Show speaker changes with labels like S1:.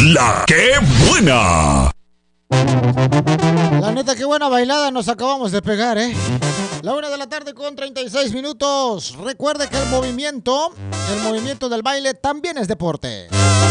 S1: La que buena.
S2: La neta, qué buena bailada nos acabamos de pegar, ¿eh? La 1 de la tarde con 36 minutos. Recuerde que el movimiento del baile también es deporte.